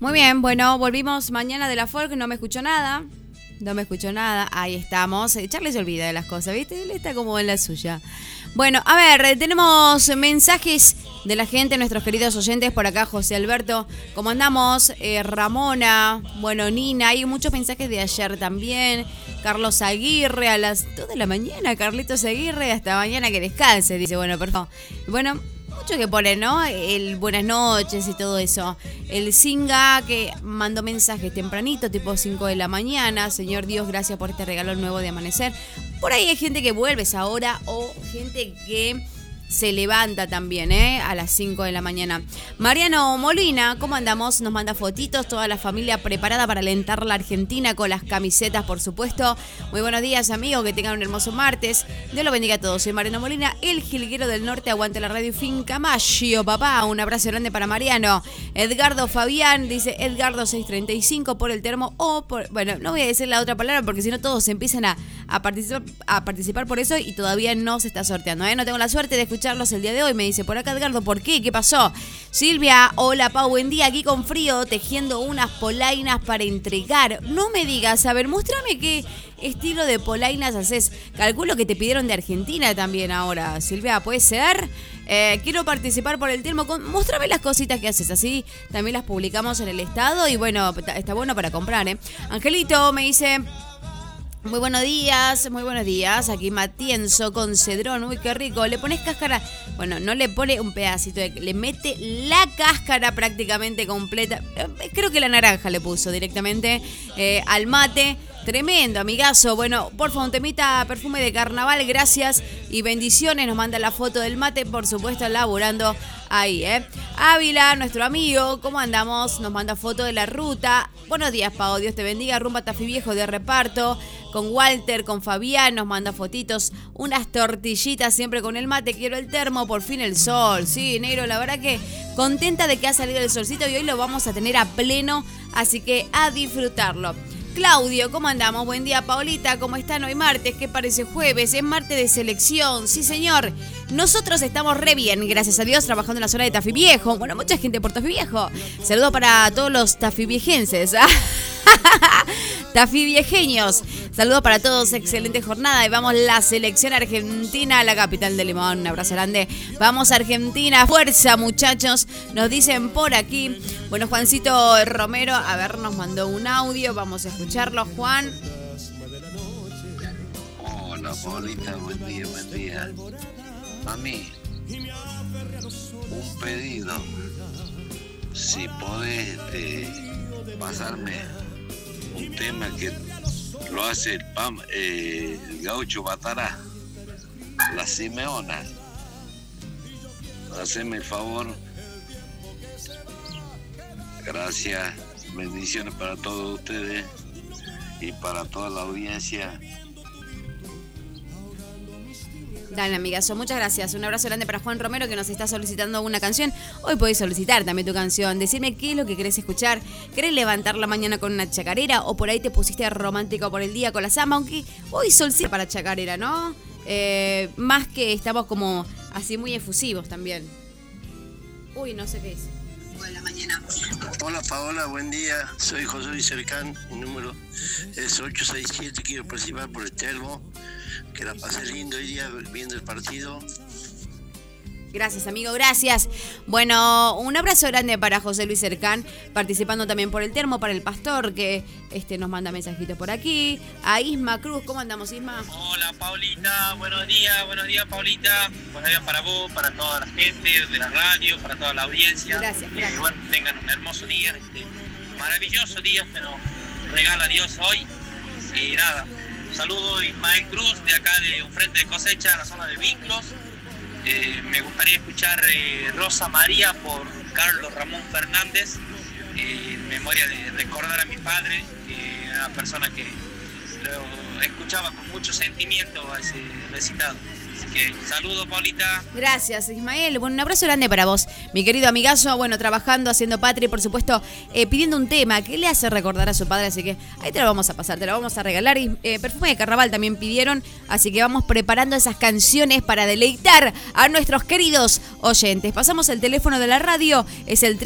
Muy bien, bueno, volvimos mañana de la folk, no me escuchó nada. No me escuchó nada, ahí estamos. Charlie se olvida de las cosas, ¿viste? Él está como en la suya. Bueno, a ver, tenemos mensajes de la gente, nuestros queridos oyentes. Por acá, José Alberto, ¿cómo andamos? Ramona, bueno, Nina, hay muchos mensajes de ayer también. Carlos Aguirre, a las 2 de la mañana, Carlitos Aguirre, hasta mañana que descanse, dice, bueno, perfecto. Bueno, mucho que pone, ¿no? El buenas noches y todo eso. El Singa que mandó mensajes tempranito, tipo 5 de la mañana. Señor Dios, gracias por este regalo nuevo de amanecer. Por ahí hay gente que vuelve a esa hora o gente que se levanta también, a las 5 de la mañana. Mariano Molina, ¿cómo andamos? Nos manda fotitos, toda la familia preparada para alentar la Argentina con las camisetas, por supuesto. Muy buenos días, amigos, que tengan un hermoso martes. Dios los bendiga a todos. Soy Mariano Molina, el jilguero del norte, aguante la radio Finca Maggio, papá. Un abrazo grande para Mariano. Edgardo Fabián, dice Edgardo 635 por el termo o por... Bueno, no voy a decir la otra palabra porque si no todos se empiezan a participar por eso y todavía no se está sorteando, No tengo la suerte de escucharlos el día de hoy. Me dice por acá Edgardo, ¿por qué? ¿Qué pasó? Silvia, hola Pau, buen día, aquí con frío, tejiendo unas polainas para entregar. No me digas, a ver, muéstrame qué estilo de polainas haces. Calculo que te pidieron de Argentina también ahora, Silvia, ¿puede ser? Quiero participar por el termo. Muéstrame las cositas que haces, así también las publicamos en el estado y bueno, está bueno para comprar, Angelito me dice... Muy buenos días, aquí Matienzo con cedrón, uy qué rico, le pones cáscara, bueno, no le pone un pedacito, le mete la cáscara prácticamente completa, creo que la naranja le puso directamente al mate, tremendo amigazo, bueno, por favor, un temita perfume de carnaval, gracias y bendiciones, nos manda la foto del mate, por supuesto, laburando ahí, Ávila, nuestro amigo, ¿cómo andamos? Nos manda foto de la ruta, buenos días Pau, Dios te bendiga, rumba Tafí Viejo de reparto, con Walter, con Fabián, nos manda fotitos, unas tortillitas siempre con el mate, quiero el termo, por fin el sol, sí, negro, la verdad que contenta de que ha salido el solcito y hoy lo vamos a tener a pleno, así que a disfrutarlo. Claudio, ¿cómo andamos? Buen día, Paulita, ¿cómo están hoy martes? ¿Qué parece jueves? Es martes de selección, sí señor. Nosotros estamos re bien, gracias a Dios, trabajando en la zona de Tafí Viejo. Bueno, mucha gente por Tafí Viejo. Saludos para todos los tafiviejenses. Tafiviejeños. Saludos para todos, excelente jornada. Y vamos la selección argentina a la capital de Limón. Un abrazo grande. Vamos Argentina, fuerza muchachos. Nos dicen por aquí. Bueno, Juancito Romero, a ver, nos mandó un audio. Vamos a escucharlo, Juan. Hola, Paulita, buen día. Mami, un pedido. Si podés pasarme un tema que lo hace el gaucho Batará, la Simeona. Haceme el favor. Gracias. Bendiciones para todos ustedes y para toda la audiencia. Dale, amigazo, muchas gracias. Un abrazo grande para Juan Romero que nos está solicitando una canción. Hoy podés solicitar también tu canción. Decirme qué es lo que querés escuchar. ¿Querés levantar la mañana con una chacarera? O por ahí te pusiste romántico por el día con la samba. Aunque hoy solcita para chacarera, ¿no? Más que estamos como así muy efusivos también. Uy, no sé qué es. Hola Paola, buen día. Soy José Luis Cercán. Mi número es 867. Quiero participar por el termo. Que la pasé lindo hoy día viendo el partido. Gracias, amigo, gracias. Bueno, un abrazo grande para José Luis Cercán, participando también por el termo, para el pastor, que nos manda mensajitos por aquí. A Isma Cruz, ¿cómo andamos, Isma? Hola, Paulita, buenos días, Paulita. Buenos días para vos, para toda la gente de la radio, para toda la audiencia. Gracias. Bueno, tengan un hermoso día, maravilloso día que nos regala Dios hoy. Y nada, un saludo Ismael Cruz, de acá de un frente de cosecha, en la zona de Vinclos. Me gustaría escuchar Rosa María por Carlos Ramón Fernández, en memoria de recordar a mi padre, una persona que lo escuchaba con mucho sentimiento a ese recitado. Así que saludos, Paulita. Gracias, Ismael. Bueno, un abrazo grande para vos, mi querido amigazo. Bueno, trabajando, haciendo patria y por supuesto pidiendo un tema que le hace recordar a su padre. Así que ahí te lo vamos a pasar, te lo vamos a regalar. Y perfume de carnaval también pidieron. Así que vamos preparando esas canciones para deleitar a nuestros queridos oyentes. Pasamos el teléfono de la radio, es el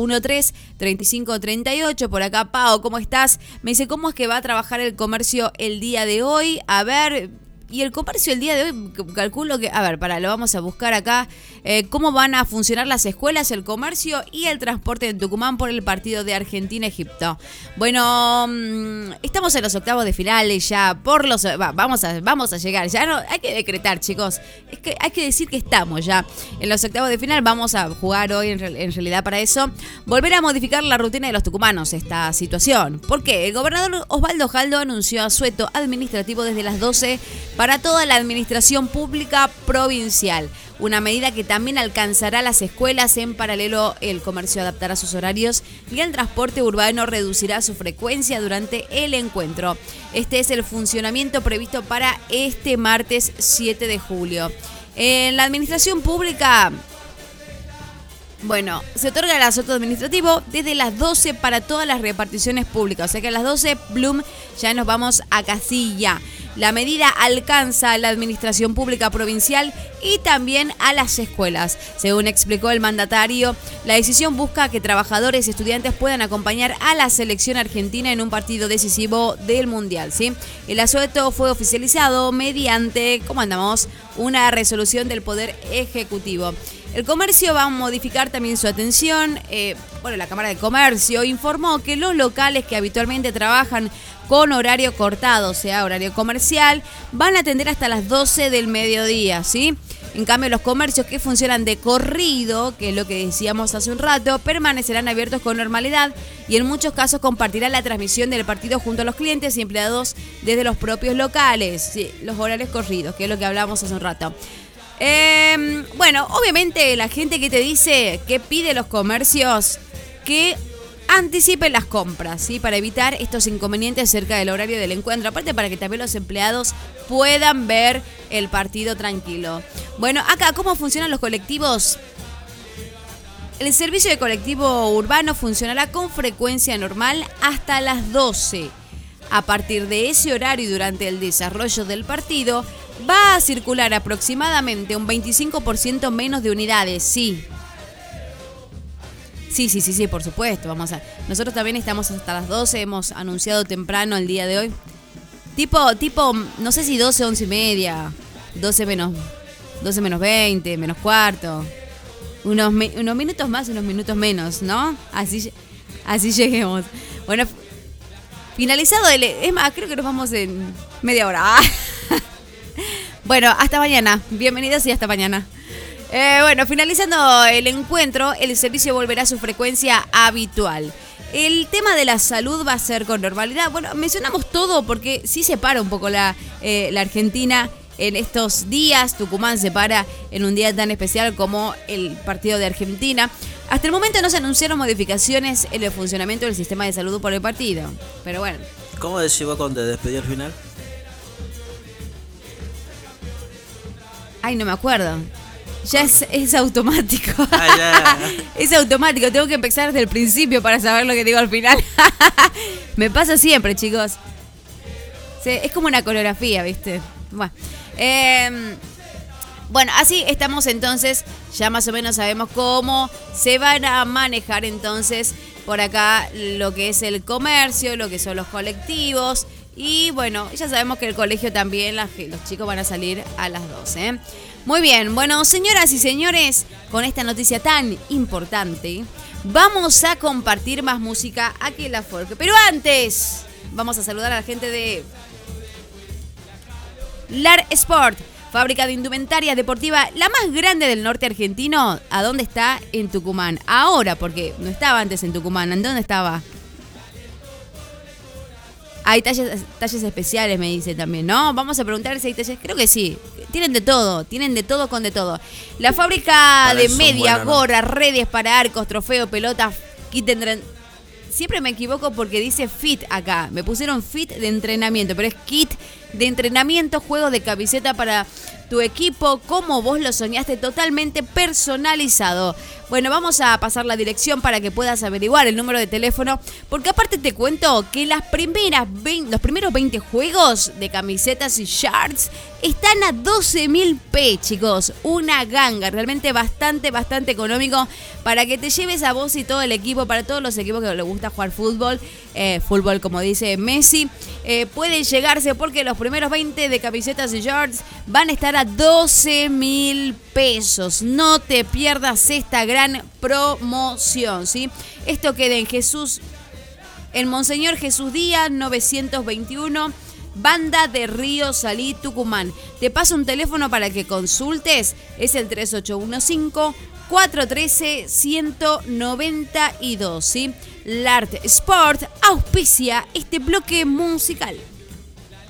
3813-3538. Por acá, Pao, ¿cómo estás? Me dice, ¿cómo es que va a trabajar el comercio el día de hoy? A ver... Y el comercio el día de hoy, calculo que... A ver, lo vamos a buscar acá. ¿Cómo van a funcionar las escuelas, el comercio y el transporte en Tucumán por el partido de Argentina-Egipto? Bueno, estamos en los octavos de final ya. Vamos a llegar. Ya no hay que decretar, chicos. Es que hay que decir que estamos ya en los octavos de final. Vamos a jugar hoy en realidad para eso. Volver a modificar la rutina de los tucumanos, esta situación. ¿Por qué? El gobernador Osvaldo Jaldo anunció asueto administrativo desde las 12 para toda la administración pública provincial. Una medida que también alcanzará las escuelas. En paralelo, el comercio adaptará sus horarios y el transporte urbano reducirá su frecuencia durante el encuentro. Este es el funcionamiento previsto para este martes 7 de julio. En la administración pública... Bueno, se otorga el asueto administrativo desde las 12 para todas las reparticiones públicas. O sea que a las 12, Bloom, ya nos vamos a casilla. La medida alcanza a la administración pública provincial y también a las escuelas. Según explicó el mandatario, la decisión busca que trabajadores y estudiantes puedan acompañar a la selección argentina en un partido decisivo del Mundial, ¿sí? El asueto fue oficializado mediante, ¿cómo andamos?, una resolución del Poder Ejecutivo. El comercio va a modificar también su atención. La Cámara de Comercio informó que los locales que habitualmente trabajan con horario cortado, o sea, horario comercial, van a atender hasta las 12 del mediodía, ¿sí? En cambio, los comercios que funcionan de corrido, que es lo que decíamos hace un rato, permanecerán abiertos con normalidad y en muchos casos compartirán la transmisión del partido junto a los clientes y empleados desde los propios locales, ¿sí? Los horarios corridos, que es lo que hablamos hace un rato. Obviamente la gente que te dice que pide los comercios que anticipen las compras, ¿sí? Para evitar estos inconvenientes cerca del horario del encuentro. Aparte, para que también los empleados puedan ver el partido tranquilo. Bueno, acá, ¿cómo funcionan los colectivos? El servicio de colectivo urbano funcionará con frecuencia normal hasta las 12. A partir de ese horario y durante el desarrollo del partido, va a circular aproximadamente un 25% menos de unidades, sí. Sí, por supuesto. Nosotros también estamos hasta las 12, hemos anunciado temprano el día de hoy. Tipo, no sé si 12, 11 y media, 12 menos 20, menos cuarto. Unos minutos más, unos minutos menos, ¿no? Así lleguemos. Bueno, finalizado es más, creo que nos vamos en media hora. Bueno, hasta mañana. Bienvenidos y hasta mañana. Finalizando el encuentro, el servicio volverá a su frecuencia habitual. El tema de la salud va a ser con normalidad. Bueno, mencionamos todo porque sí se para un poco la Argentina en estos días. Tucumán se para en un día tan especial como el partido de Argentina. Hasta el momento no se anunciaron modificaciones en el funcionamiento del sistema de salud por el partido. Pero bueno. ¿Cómo decís vos cuando te despedí al final? Ay, no me acuerdo. Ya es automático. Ya. Es automático. Tengo que empezar desde el principio para saber lo que digo al final. Me pasa siempre, chicos. Sí, es como una coreografía, ¿viste? Bueno, así estamos entonces. Ya más o menos sabemos cómo se van a manejar entonces por acá lo que es el comercio, lo que son los colectivos. Y bueno, ya sabemos que el colegio también, los chicos van a salir a las 12, ¿eh? Muy bien, bueno, señoras y señores, con esta noticia tan importante, vamos a compartir más música aquí en La Folk. Pero antes, vamos a saludar a la gente de LAR Sport, fábrica de indumentaria deportiva, la más grande del norte argentino. ¿A dónde está? En Tucumán. Ahora, porque no estaba antes en Tucumán. ¿En dónde estaba? Hay talles especiales, me dice también, ¿no? Vamos a preguntar si hay talles. Creo que sí. Tienen de todo con de todo. La fábrica para de media, gorras, redes para arcos, trofeo, pelotas, kit de Siempre me equivoco porque dice fit acá. Me pusieron fit de entrenamiento, pero es kit de entrenamiento, juegos de camiseta para tu equipo, como vos lo soñaste, totalmente personalizado. Bueno, vamos a pasar la dirección para que puedas averiguar el número de teléfono, porque aparte te cuento que los primeros 20 juegos de camisetas y shirts están a 12.000 P, chicos. Una ganga, realmente bastante económico para que te lleves a vos y todo el equipo, para todos los equipos que les gusta jugar fútbol, fútbol como dice Messi, pueden llegarse porque los primeros 20 de camisetas y shirts van a estar a 12.000 pesos. No te pierdas esta gran promoción, ¿sí? Esto queda en Monseñor Jesús Díaz 921, Banda de Río Salí, Tucumán. Te paso un teléfono para que consultes, es el 3815-413-192, ¿sí? L'Art Sport auspicia este bloque musical.